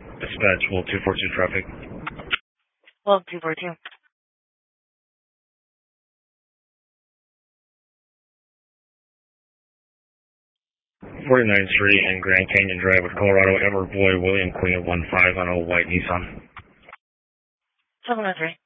Dispatch, Will 242 traffic. Well, 242. 49th Street and Grand Canyon Drive with Colorado, Edward Boy, William Queen of 15 on a white Nissan. 703.